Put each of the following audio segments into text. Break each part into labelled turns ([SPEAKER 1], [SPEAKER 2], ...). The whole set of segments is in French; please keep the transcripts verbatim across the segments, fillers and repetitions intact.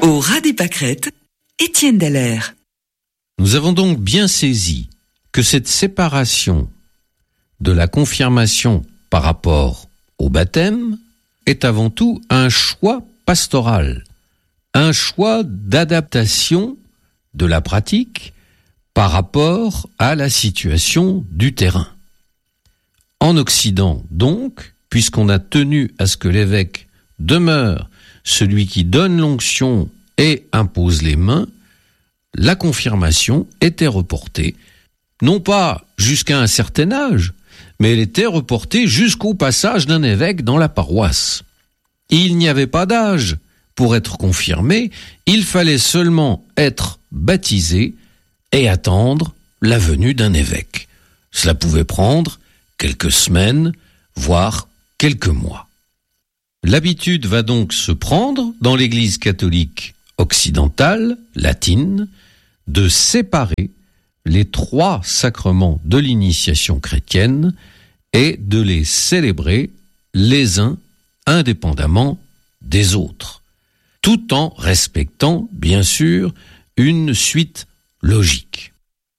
[SPEAKER 1] Au ras des pâquerettes, Étienne Dallaire.
[SPEAKER 2] Nous avons donc bien saisi que cette séparation de la confirmation par rapport au baptême est avant tout un choix pastoral, un choix d'adaptation de la pratique par rapport à la situation du terrain. En Occident, donc, puisqu'on a tenu à ce que l'évêque demeure celui qui donne l'onction et impose les mains, la confirmation était reportée, non pas jusqu'à un certain âge, mais elle était reportée jusqu'au passage d'un évêque dans la paroisse. Il n'y avait pas d'âge pour être confirmé, il fallait seulement être baptisé et attendre la venue d'un évêque. Cela pouvait prendre quelques semaines, voire quelques mois. L'habitude va donc se prendre dans l'Église catholique occidentale, latine, de séparer les trois sacrements de l'initiation chrétienne et de les célébrer les uns indépendamment des autres, tout en respectant, bien sûr, une suite logique.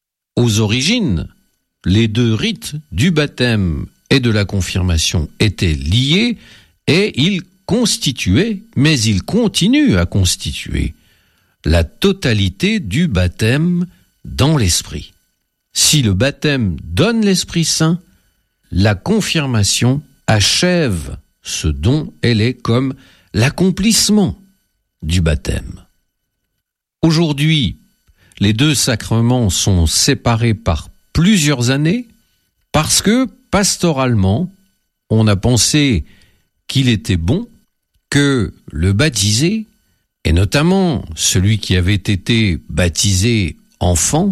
[SPEAKER 2] Aux origines, les deux rites du baptême et de la confirmation étaient liés et ils constituaient, mais ils continuent à constituer, la totalité du baptême dans l'esprit. Si le baptême donne l'Esprit Saint, la confirmation achève ce dont elle est comme l'accomplissement du baptême. Aujourd'hui, les deux sacrements sont séparés par plusieurs années parce que, pastoralement, on a pensé qu'il était bon que le baptisé, et notamment celui qui avait été baptisé enfant,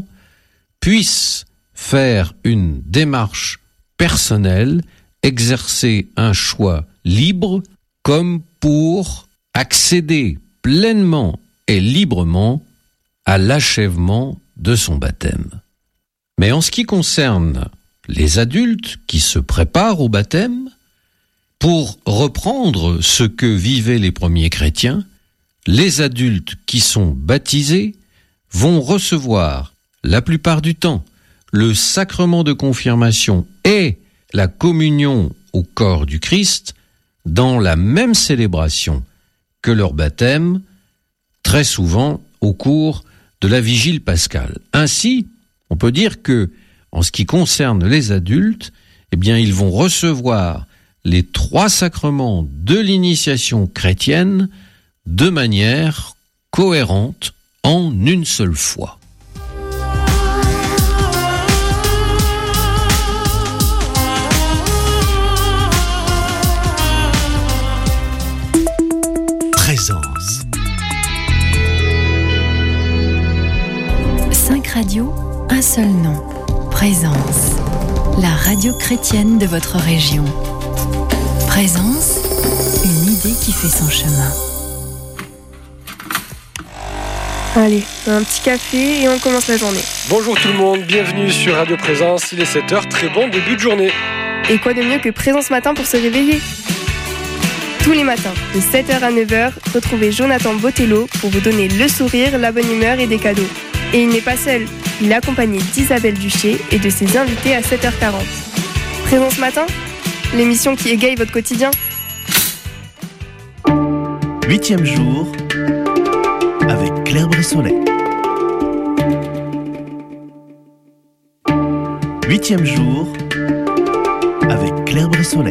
[SPEAKER 2] puisse faire une démarche personnelle, exercer un choix libre, comme pour accéder pleinement et librement à l'achèvement de son baptême. Mais en ce qui concerne les adultes qui se préparent au baptême, pour reprendre ce que vivaient les premiers chrétiens, les adultes qui sont baptisés vont recevoir, la plupart du temps, le sacrement de confirmation et la communion au corps du Christ dans la même célébration que leur baptême, très souvent au cours de la vigile pascale. Ainsi, on peut dire que, en ce qui concerne les adultes, eh bien, ils vont recevoir les trois sacrements de l'initiation chrétienne de manière cohérente en une seule fois.
[SPEAKER 3] Présence.
[SPEAKER 4] Cinq radios, un seul nom. Présence. La radio chrétienne de votre région. Présence, une idée qui fait son chemin.
[SPEAKER 5] Allez, un petit café et on commence la journée.
[SPEAKER 6] Bonjour tout le monde, bienvenue sur Radio Présence, il est sept heures, très bon début de journée.
[SPEAKER 5] Et quoi de mieux que Présence Matin pour se réveiller ? Tous les matins, de sept heures à neuf heures, retrouvez Jonathan Botello pour vous donner le sourire, la bonne humeur et des cadeaux. Et il n'est pas seul, il est accompagné d'Isabelle Duché et de ses invités à sept heures quarante. Présence Matin, l'émission qui égaye votre quotidien.
[SPEAKER 3] Huitième jour avec Claire Bressolet. Huitième jour avec Claire Bressolet.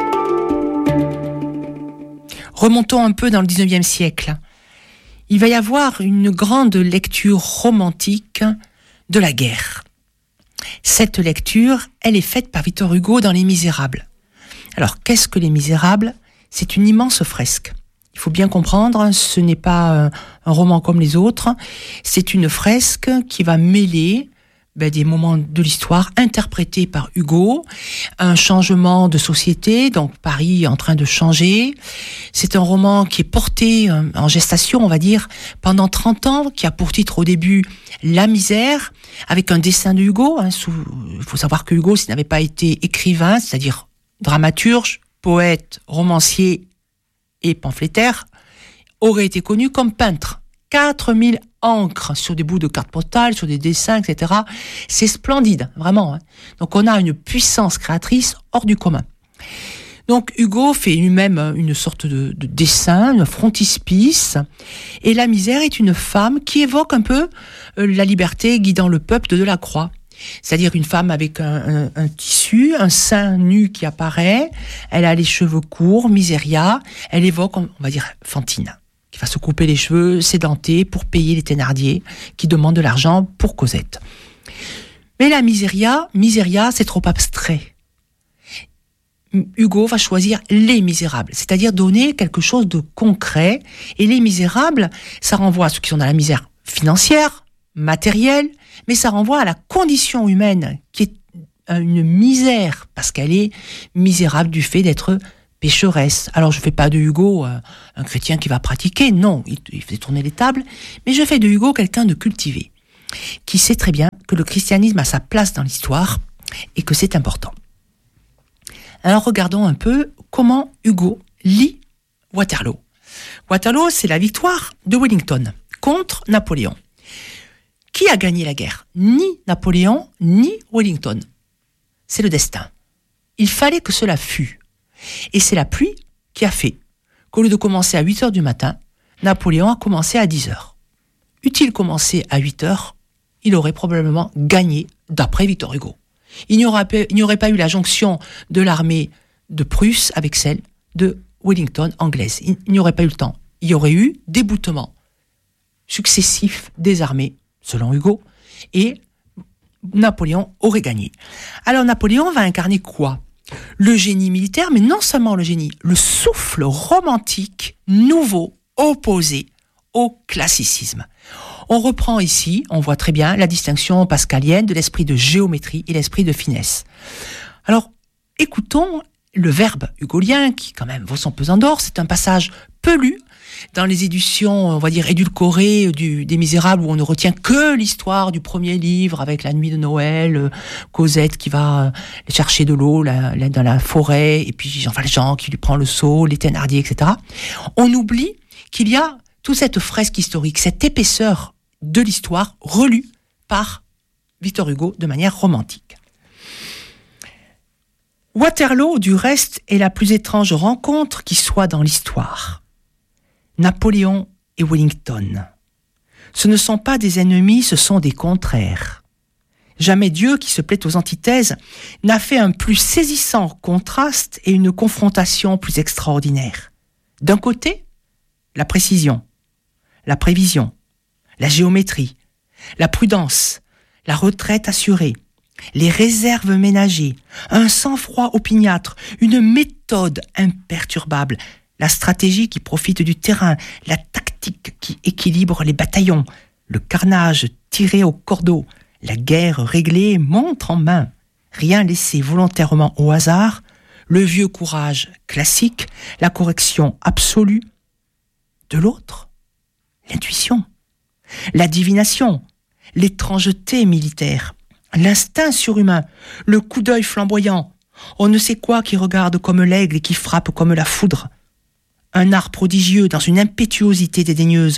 [SPEAKER 7] Remontons un peu dans le dix-neuvième siècle. Il va y avoir une grande lecture romantique de la guerre. Cette lecture, elle est faite par Victor Hugo dans Les Misérables. Alors, qu'est-ce que Les Misérables ? C'est une immense fresque. Il faut bien comprendre, ce n'est pas un roman comme les autres. C'est une fresque qui va mêler ben, des moments de l'histoire interprétés par Hugo, un changement de société, donc Paris en train de changer. C'est un roman qui est porté en gestation, on va dire, pendant trente ans, qui a pour titre au début La misère, avec un dessin de Hugo. Hein, sous... Il faut savoir que Hugo, s'il n'avait pas été écrivain, c'est-à-dire dramaturge, poète, romancier et pamphlétaire, aurait été connu comme peintre. quatre mille encres sur des bouts de cartes postales, sur des dessins, et cetera. C'est splendide, vraiment. Hein. Donc on a une puissance créatrice hors du commun. Donc Hugo fait lui-même une sorte de, de dessin, un frontispice, et la misère est une femme qui évoque un peu euh, la liberté guidant le peuple de Delacroix. C'est-à-dire une femme avec un, un, un tissu, un sein nu qui apparaît, elle a les cheveux courts, Miséria, elle évoque, on va dire, Fantine, qui va se couper les cheveux, s'édenter pour payer les Thénardier, qui demandent de l'argent pour Cosette. Mais la Miséria, Miséria, c'est trop abstrait. Hugo va choisir les misérables, c'est-à-dire donner quelque chose de concret. Et les misérables, ça renvoie à ceux qui sont dans la misère financière, matérielle, mais ça renvoie à la condition humaine, qui est une misère, parce qu'elle est misérable du fait d'être pécheresse. Alors je ne fais pas de Hugo euh, un chrétien qui va pratiquer, non, il, il fait tourner les tables, mais je fais de Hugo quelqu'un de cultivé, qui sait très bien que le christianisme a sa place dans l'histoire et que c'est important. Alors regardons un peu comment Hugo lit Waterloo. Waterloo, c'est la victoire de Wellington contre Napoléon. Qui a gagné la guerre ? Ni Napoléon, ni Wellington. C'est le destin. Il fallait que cela fût. Et c'est la pluie qui a fait qu'au lieu de commencer à huit heures du matin, Napoléon a commencé à dix heures. Eût-il commencé à huit heures, il aurait probablement gagné, d'après Victor Hugo. Il n'y aurait pas, il n'y aurait pas eu la jonction de l'armée de Prusse avec celle de Wellington anglaise. Il n'y aurait pas eu le temps. Il y aurait eu déboutement successif des armées, selon Hugo, et Napoléon aurait gagné. Alors Napoléon va incarner quoi ? Le génie militaire, mais non seulement le génie, le souffle romantique, nouveau, opposé au classicisme. On reprend ici, on voit très bien la distinction pascalienne de l'esprit de géométrie et l'esprit de finesse. Alors, écoutons le verbe hugolien, qui quand même vaut son pesant d'or. C'est un passage peu lu dans les éditions, on va dire, édulcorées du, des Misérables, où on ne retient que l'histoire du premier livre avec la nuit de Noël, euh, Cosette qui va euh, chercher de l'eau la, la, dans la forêt, et puis Jean Valjean qui lui prend le seau, les Thénardier, et cetera. On oublie qu'il y a toute cette fresque historique, cette épaisseur de l'histoire relue par Victor Hugo de manière romantique. Waterloo, du reste, est la plus étrange rencontre qui soit dans l'histoire. Napoléon et Wellington. Ce ne sont pas des ennemis, ce sont des contraires. Jamais Dieu, qui se plaît aux antithèses, n'a fait un plus saisissant contraste et une confrontation plus extraordinaire. D'un côté, la précision, la prévision, la géométrie, la prudence, la retraite assurée, les réserves ménagées, un sang-froid opiniâtre, une méthode imperturbable, la stratégie qui profite du terrain, la tactique qui équilibre les bataillons, le carnage tiré au cordeau, la guerre réglée montre en main, rien laissé volontairement au hasard, le vieux courage classique, la correction absolue. De l'autre, l'intuition, la divination, l'étrangeté militaire, l'instinct surhumain, le coup d'œil flamboyant, on ne sait quoi qui regarde comme l'aigle et qui frappe comme la foudre, un art prodigieux dans une impétuosité dédaigneuse,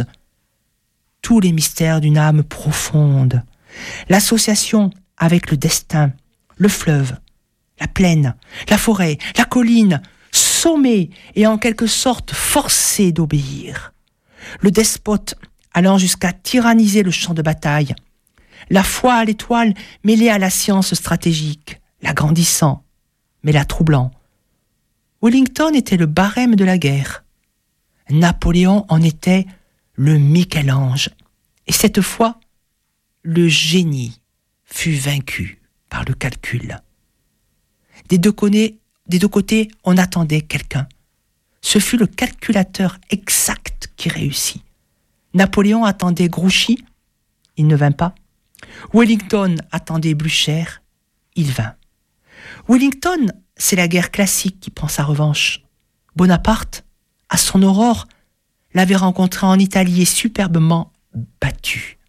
[SPEAKER 7] tous les mystères d'une âme profonde, l'association avec le destin, le fleuve, la plaine, la forêt, la colline, sommé et en quelque sorte forcé d'obéir, le despote allant jusqu'à tyranniser le champ de bataille, la foi à l'étoile mêlée à la science stratégique, l'agrandissant, mais la troublant. Wellington était le barème de la guerre. Napoléon en était le Michel-Ange. Et cette fois, le génie fut vaincu par le calcul. Des deux côtés, des deux côtés, on attendait quelqu'un. Ce fut le calculateur exact qui réussit. Napoléon attendait Grouchy, il ne vint pas. Wellington attendait Blücher, il vint. Wellington, c'est la guerre classique qui prend sa revanche. Bonaparte, à son aurore, l'avait rencontré en Italie et superbement battu.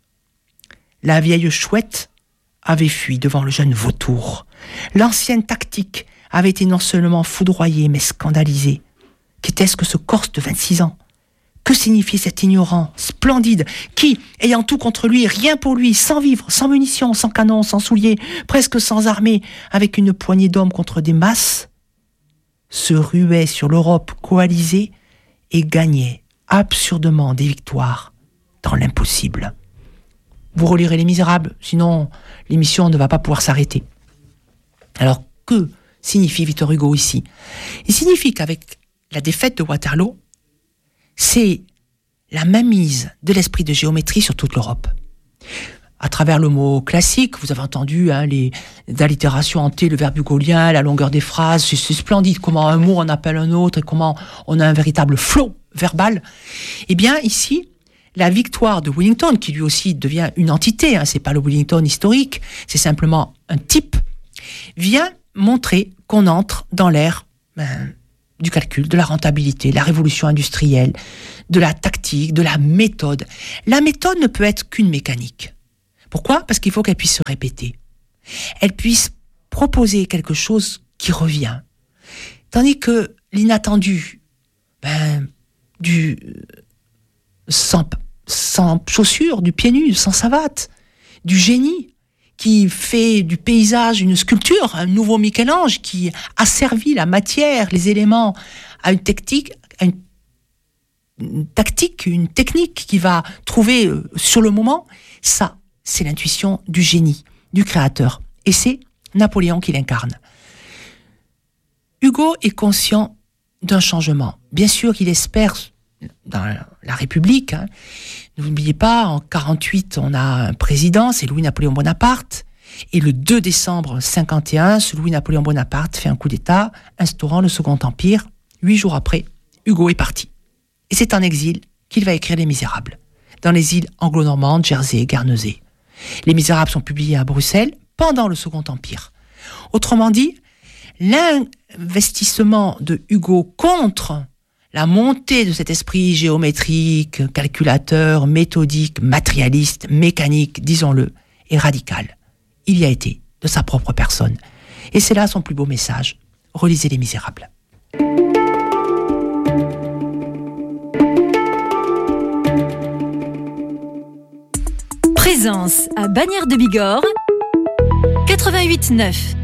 [SPEAKER 7] La vieille chouette avait fui devant le jeune vautour. L'ancienne tactique avait été non seulement foudroyée, mais scandalisée. Qu'était-ce que ce Corse de vingt-six ans ? Que signifiait cet ignorant splendide qui, ayant tout contre lui, rien pour lui, sans vivre, sans munitions, sans canons, sans souliers, presque sans armée, avec une poignée d'hommes contre des masses, se ruait sur l'Europe coalisée et gagnait absurdement des victoires dans l'impossible. Vous relirez Les Misérables, sinon l'émission ne va pas pouvoir s'arrêter. Alors, que signifie Victor Hugo ici ? Il signifie qu'avec la défaite de Waterloo, c'est la mainmise de l'esprit de géométrie sur toute l'Europe. À travers le mot classique, vous avez entendu hein, les allitérations hantées, le verbe hugolien, la longueur des phrases, c'est, c'est splendide comment un mot en appelle un autre et comment on a un véritable flot verbal. Eh bien, ici, la victoire de Wellington, qui lui aussi devient une entité, hein, c'est pas le Wellington historique, c'est simplement un type, vient montrer qu'on entre dans l'ère ben, du calcul, de la rentabilité, de la révolution industrielle, de la tactique, de la méthode. La méthode ne peut être qu'une mécanique. Pourquoi ? Parce qu'il faut qu'elle puisse se répéter. Elle puisse proposer quelque chose qui revient. Tandis que l'inattendu, ben, du sans, sans chaussures, du pieds nus, sans savate, du génie, qui fait du paysage une sculpture, un nouveau Michel-Ange, qui asservit la matière, les éléments à une technique, à une, une tactique, une technique qui va trouver euh, sur le moment. Ça, c'est l'intuition du génie, du créateur. Et c'est Napoléon qui l'incarne. Hugo est conscient d'un changement. Bien sûr qu'il espère dans la République. Hein. N'oubliez pas, en quarante-huit, on a un président, c'est Louis-Napoléon Bonaparte. Et le deux décembre cinquante et un, ce Louis-Napoléon Bonaparte fait un coup d'État, instaurant le Second Empire. Huit jours après, Hugo est parti. Et c'est en exil qu'il va écrire Les Misérables, dans les îles anglo-normandes, Jersey et Guernesey. Les Misérables sont publiés à Bruxelles pendant le Second Empire. Autrement dit, l'investissement de Hugo contre la montée de cet esprit géométrique, calculateur, méthodique, matérialiste, mécanique, disons-le, est radical. Il y a été de sa propre personne. Et c'est là son plus beau message. Relisez Les Misérables.
[SPEAKER 4] Présence à Bagnères de Bigorre, quatre-vingt-huit neuf.